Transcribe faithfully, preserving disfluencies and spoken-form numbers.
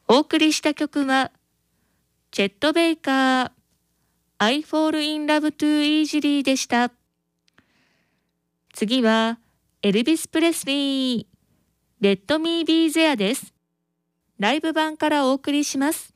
お送りした曲はチェット・ベイカー I Fall in Love Too Easily でした。次はエルビス・プレスリー Let Me Be There です。ライブ版からお送りします。